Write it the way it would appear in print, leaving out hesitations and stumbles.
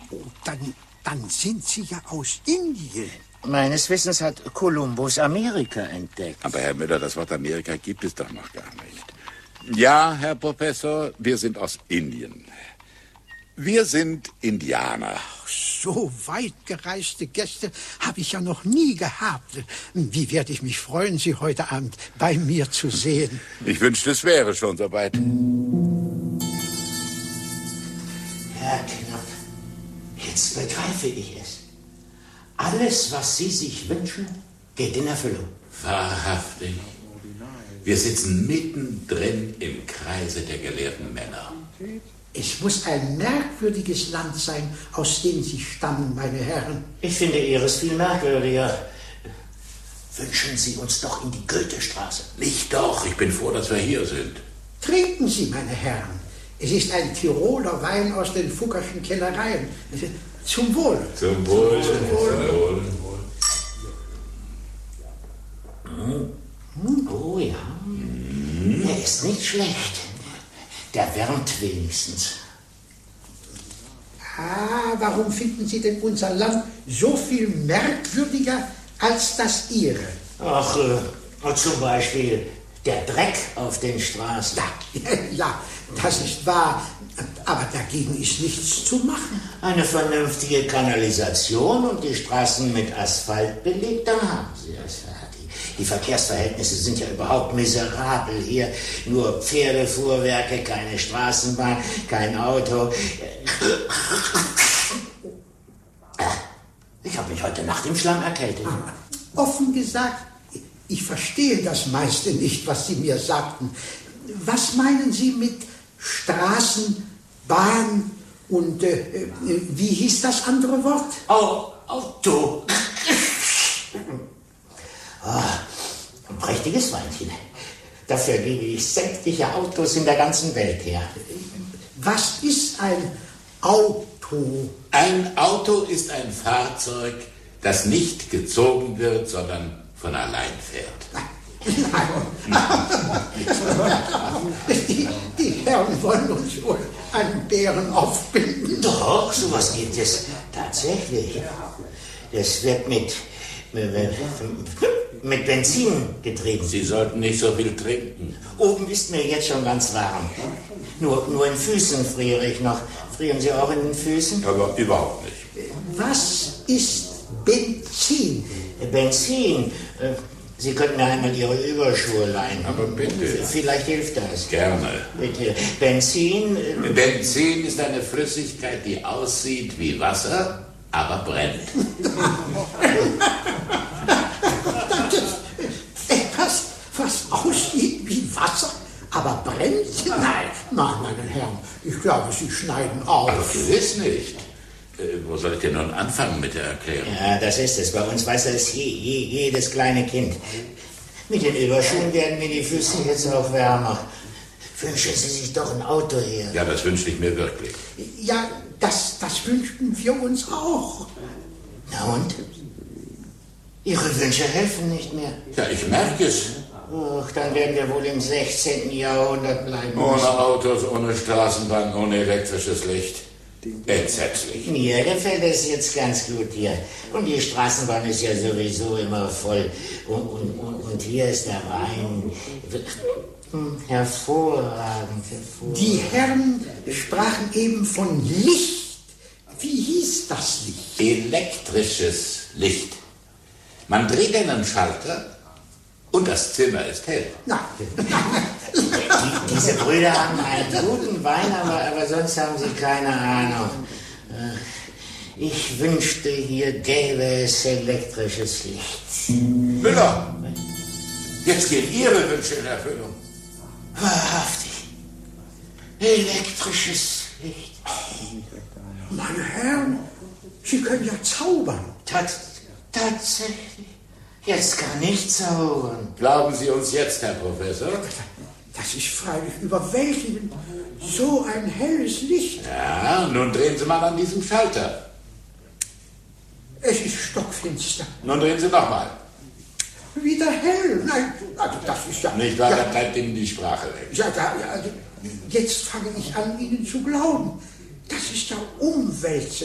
Oh, dann sind Sie ja aus Indien. Meines Wissens hat Kolumbus Amerika entdeckt. Aber Herr Müller, das Wort Amerika gibt es doch noch gar nicht. Ja, Herr Professor, wir sind aus Indien. Wir sind Indianer. So weit gereiste Gäste habe ich ja noch nie gehabt. Wie werde ich mich freuen, Sie heute Abend bei mir zu sehen. Ich wünschte, es wäre schon soweit. Herr Knapp, jetzt begreife ich es. Alles, was Sie sich wünschen, geht in Erfüllung. Wahrhaftig. Wir sitzen mittendrin im Kreise der gelehrten Männer. Es muss ein merkwürdiges Land sein, aus dem Sie stammen, meine Herren. Ich finde Ihres viel merkwürdiger. Wünschen Sie uns doch in die Goethestraße. Nicht doch, ich bin froh, dass wir hier sind. Trinken Sie, meine Herren. Es ist ein Tiroler Wein aus den Fuggerschen Kellereien. Zum Wohl. Zum Wohl. Zum Wohl. Oh ja, der ist nicht schlecht. Der wärmt wenigstens. Warum finden Sie denn unser Land so viel merkwürdiger als das Ihre? Ach, zum Beispiel der Dreck auf den Straßen. Ja, das ist wahr. Aber dagegen ist nichts zu machen. Eine vernünftige Kanalisation und die Straßen mit Asphalt belegt, dann haben Sie es. Die Verkehrsverhältnisse sind ja überhaupt miserabel hier. Nur Pferdefuhrwerke, keine Straßenbahn, kein Auto. Ich habe mich heute Nacht im Schlamm erkältet. Offen gesagt, ich verstehe das meiste nicht, was Sie mir sagten. Was meinen Sie mit Straßen, Bahn und wie hieß das andere Wort? Auto. Ein prächtiges Weinchen. Dafür gebe ich sämtliche Autos in der ganzen Welt her. Was ist ein Auto? Ein Auto ist ein Fahrzeug, das nicht gezogen wird, sondern von allein fährt. Die Herren wollen uns wohl einen Bären aufbinden. Doch, sowas gibt es tatsächlich. Das wird mit Benzin getrieben. Sie sollten nicht so viel trinken. Oben ist mir jetzt schon ganz warm. Nur in Füßen friere ich noch. Frieren Sie auch in den Füßen? Aber überhaupt nicht. Was ist Benzin? Benzin? Sie könnten mir einmal Ihre Überschuhe leihen. Aber bitte. Vielleicht hilft das. Gerne. Bitte. Benzin? Benzin ist eine Flüssigkeit, die aussieht wie Wasser, aber brennt. Etwas, was aussieht wie Wasser, aber brennt? Nein, meine Herren, ich glaube, Sie schneiden auf. Aber gewiss nicht. Wo soll ich denn nun anfangen mit der Erklärung? Ja, das ist es. Bei uns weiß es jedes kleine Kind. Mit den Überschuhen werden mir die Füße jetzt auch wärmer. Wünschen Sie sich doch ein Auto her. Ja, das wünschte ich mir wirklich. Ja, das wünschten wir uns auch. Na und? Ihre Wünsche helfen nicht mehr. Ja, ich merke es. Ach, dann werden wir wohl im 16. Jahrhundert bleiben müssen. Ohne Autos, ohne Straßenbahn, ohne elektrisches Licht. Entsetzlich. Mir gefällt es jetzt ganz gut hier. Und die Straßenbahn ist ja sowieso immer voll. Und hier ist der Wein. Hervorragend. Die Herren sprachen eben von Licht. Wie hieß das Licht? Elektrisches Licht. Man dreht einen Schalter und das Zimmer ist hell. Nein. Diese Brüder haben einen guten Wein, aber sonst haben sie keine Ahnung. Ich wünschte, hier gäbe es elektrisches Licht. Müller, jetzt gehen Ihre Wünsche in Erfüllung. Wahrhaftig. Elektrisches Licht. Meine Herren, Sie können ja zaubern. Tatsächlich. Jetzt kann ich zaubern. Glauben Sie uns jetzt, Herr Professor? Das ist freilich überwältigend. So ein helles Licht. Ja, nun drehen Sie mal an diesem Schalter. Es ist stockfinster. Nun drehen Sie nochmal. Wieder hell. Nein, also das ist ja... Nicht wahr, ja, da bleibt Ihnen die Sprache weg. Ja, also jetzt fange ich an, Ihnen zu glauben. Das ist ja umwälzend.